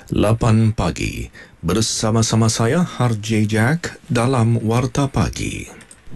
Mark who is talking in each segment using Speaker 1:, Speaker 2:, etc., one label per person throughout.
Speaker 1: 8 pagi. Bersama-sama saya Harjay Jack dalam Warta Pagi.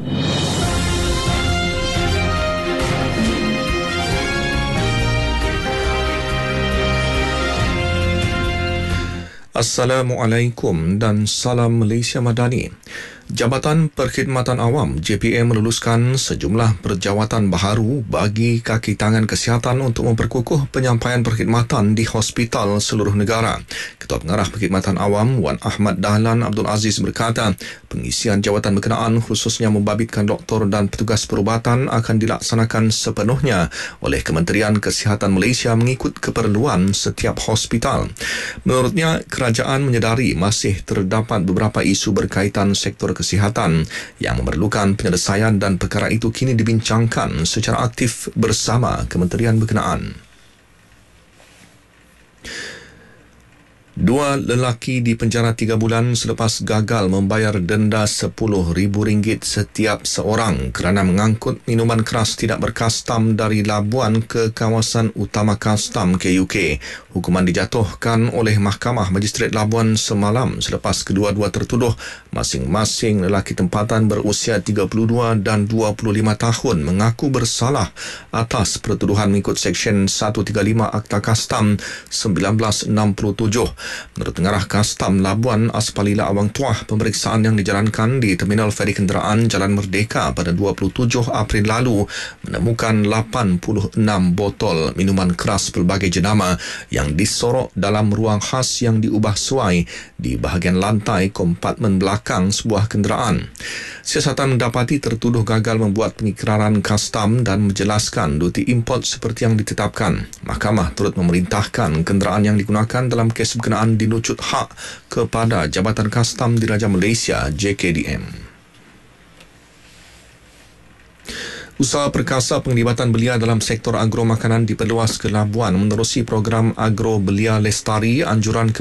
Speaker 1: Assalamualaikum dan salam Malaysia Madani. Jabatan Perkhidmatan Awam JPM meluluskan sejumlah perjawatan baharu bagi kaki tangan kesihatan untuk memperkukuh penyampaian perkhidmatan di hospital seluruh negara. Ketua Pengarah Perkhidmatan Awam Wan Ahmad Dahlan Abdul Aziz berkata, pengisian jawatan berkenaan khususnya membabitkan doktor dan petugas perubatan akan dilaksanakan sepenuhnya oleh Kementerian Kesihatan Malaysia mengikut keperluan setiap hospital. Menurutnya, kerajaan menyedari masih terdapat beberapa isu berkaitan sektor kesihatan yang memerlukan penyelesaian dan perkara itu kini dibincangkan secara aktif bersama kementerian berkenaan. 2 lelaki dipenjara 3 bulan selepas gagal membayar denda RM10,000 setiap seorang kerana mengangkut minuman keras tidak berkastam dari Labuan ke kawasan utama kastam KUK. Hukuman dijatuhkan oleh Mahkamah Magistrate Labuan semalam selepas kedua-dua tertuduh, masing-masing lelaki tempatan berusia 32 dan 25 tahun, mengaku bersalah atas pertuduhan mengikut Seksyen 135 Akta Kastam 1967. Menurut Pengarah Kastam Labuan Aspalila Awang Tuah, pemeriksaan yang dijalankan di Terminal Feri Kenderaan Jalan Merdeka pada 27 April lalu menemukan 86 botol minuman keras pelbagai jenama yang disorok dalam ruang khas yang diubah suai di bahagian lantai kompartmen belakang sebuah kenderaan. Siasatan mendapati tertuduh gagal membuat pengikraran kastam dan menjelaskan duti import seperti yang ditetapkan. Mahkamah turut memerintahkan kenderaan yang digunakan dalam kes berkenaan dinucut hak kepada Jabatan Kastam Diraja Malaysia JKDM. Usaha perkasa penglibatan belia dalam sektor agro makanan diperluas ke Labuan menerusi program Agro Belia Lestari. Anjuran